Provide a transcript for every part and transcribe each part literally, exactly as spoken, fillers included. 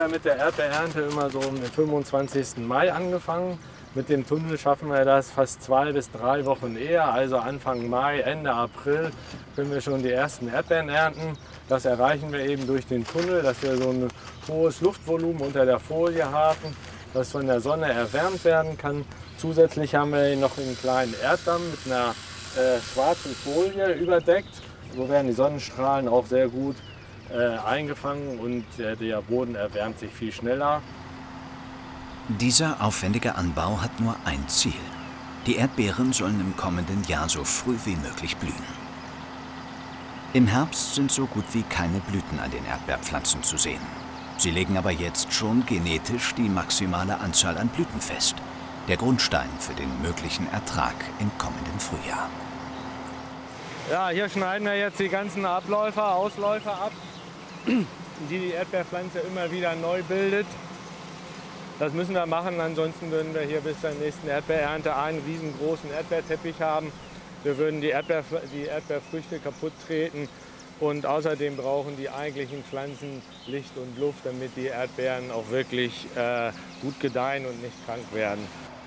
Mit der Erdbeerernte immer so um den fünfundzwanzigsten Mai angefangen. Mit dem Tunnel schaffen wir das fast zwei bis drei Wochen eher, also Anfang Mai, Ende April können wir schon die ersten Erdbeeren ernten. Das erreichen wir eben durch den Tunnel, dass wir so ein hohes Luftvolumen unter der Folie haben, das von der Sonne erwärmt werden kann. Zusätzlich haben wir noch einen kleinen Erddamm mit einer äh, schwarzen Folie überdeckt. So werden die Sonnenstrahlen auch sehr gut äh, eingefangen und äh, der Boden erwärmt sich viel schneller. Dieser aufwendige Anbau hat nur ein Ziel. Die Erdbeeren sollen im kommenden Jahr so früh wie möglich blühen. Im Herbst sind so gut wie keine Blüten an den Erdbeerpflanzen zu sehen. Sie legen aber jetzt schon genetisch die maximale Anzahl an Blüten fest. Der Grundstein für den möglichen Ertrag im kommenden Frühjahr. Ja, hier schneiden wir jetzt die ganzen Abläufer, Ausläufer ab, die die Erdbeerpflanze immer wieder neu bildet. Das müssen wir machen, ansonsten würden wir hier bis zur nächsten Erdbeerernte einen riesengroßen Erdbeerteppich haben. Wir würden die, Erdbeer, die Erdbeerfrüchte kaputt treten und außerdem brauchen die eigentlichen Pflanzen Licht und Luft, damit die Erdbeeren auch wirklich äh, gut gedeihen und nicht krank werden.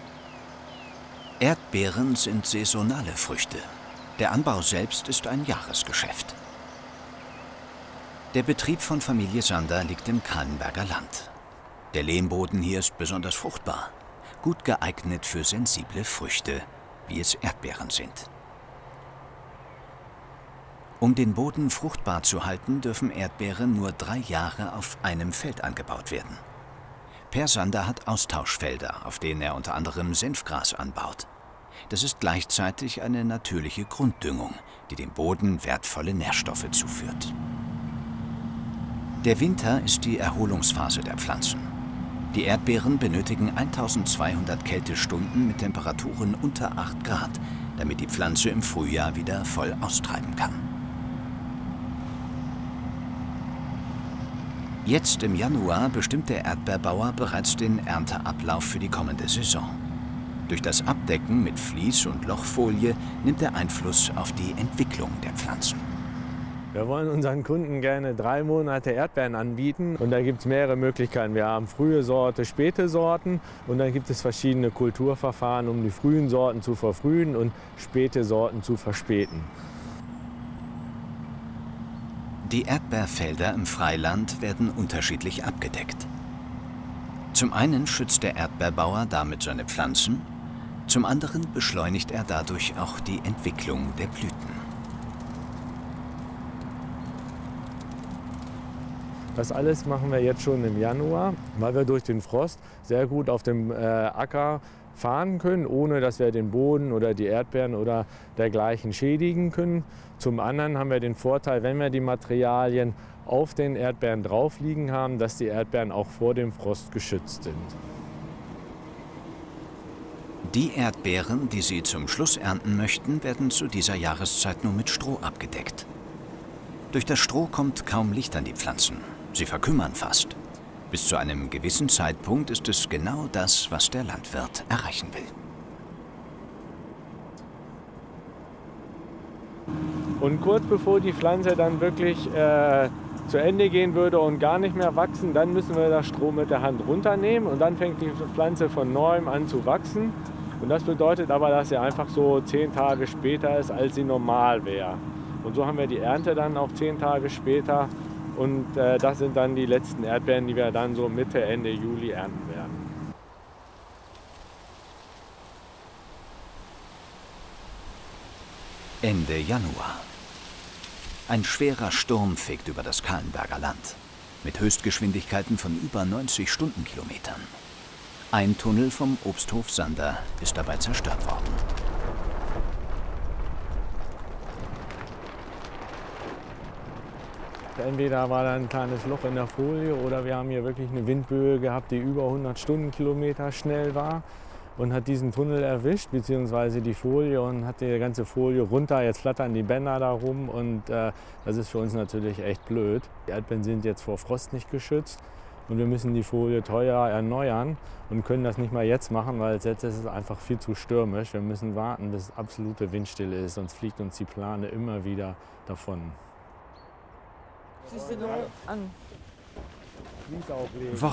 Erdbeeren sind saisonale Früchte. Der Anbau selbst ist ein Jahresgeschäft. Der Betrieb von Familie Sander liegt im Kahlenberger Land. Der Lehmboden hier ist besonders fruchtbar, gut geeignet für sensible Früchte, wie es Erdbeeren sind. Um den Boden fruchtbar zu halten, dürfen Erdbeeren nur drei Jahre auf einem Feld angebaut werden. Per Sander hat Austauschfelder, auf denen er unter anderem Senfgras anbaut. Das ist gleichzeitig eine natürliche Grunddüngung, die dem Boden wertvolle Nährstoffe zuführt. Der Winter ist die Erholungsphase der Pflanzen. Die Erdbeeren benötigen eintausendzweihundert Kältestunden mit Temperaturen unter acht Grad, damit die Pflanze im Frühjahr wieder voll austreiben kann. Jetzt im Januar bestimmt der Erdbeerbauer bereits den Ernteablauf für die kommende Saison. Durch das Abdecken mit Vlies- und Lochfolie nimmt er Einfluss auf die Entwicklung der Pflanzen. Wir wollen unseren Kunden gerne drei Monate Erdbeeren anbieten und da gibt es mehrere Möglichkeiten. Wir haben frühe Sorte, späte Sorten und dann gibt es verschiedene Kulturverfahren, um die frühen Sorten zu verfrühen und späte Sorten zu verspäten. Die Erdbeerfelder im Freiland werden unterschiedlich abgedeckt. Zum einen schützt der Erdbeerbauer damit seine Pflanzen, zum anderen beschleunigt er dadurch auch die Entwicklung der Blüten. Das alles machen wir jetzt schon im Januar, weil wir durch den Frost sehr gut auf dem äh, Acker fahren können, ohne dass wir den Boden oder die Erdbeeren oder dergleichen schädigen können. Zum anderen haben wir den Vorteil, wenn wir die Materialien auf den Erdbeeren drauf liegen haben, dass die Erdbeeren auch vor dem Frost geschützt sind. Die Erdbeeren, die Sie zum Schluss ernten möchten, werden zu dieser Jahreszeit nur mit Stroh abgedeckt. Durch das Stroh kommt kaum Licht an die Pflanzen. Sie verkümmern fast. Bis zu einem gewissen Zeitpunkt ist es genau das, was der Landwirt erreichen will. Und kurz bevor die Pflanze dann wirklich äh, zu Ende gehen würde und gar nicht mehr wachsen, dann müssen wir das Stroh mit der Hand runternehmen und dann fängt die Pflanze von neuem an zu wachsen. Und das bedeutet aber, dass sie einfach so zehn Tage später ist, als sie normal wäre. Und so haben wir die Ernte dann auch zehn Tage später. Und äh, das sind dann die letzten Erdbeeren, die wir dann so Mitte, Ende Juli ernten werden. Ende Januar. Ein schwerer Sturm fegt über das Kahlenberger Land. Mit Höchstgeschwindigkeiten von über neunzig Stundenkilometern. Ein Tunnel vom Obsthof Sander ist dabei zerstört worden. Entweder war da ein kleines Loch in der Folie oder wir haben hier wirklich eine Windböe gehabt, die über hundert Stundenkilometer schnell war und hat diesen Tunnel erwischt, beziehungsweise die Folie und hat die ganze Folie runter. Jetzt flattern die Bänder da rum und äh, das ist für uns natürlich echt blöd. Die Erdbeeren sind jetzt vor Frost nicht geschützt und wir müssen die Folie teuer erneuern und können das nicht mal jetzt machen, weil jetzt ist es einfach viel zu stürmisch. Wir müssen warten, bis absolute Windstille ist, sonst fliegt uns die Plane immer wieder davon. Die Saison an. Fließauflegen.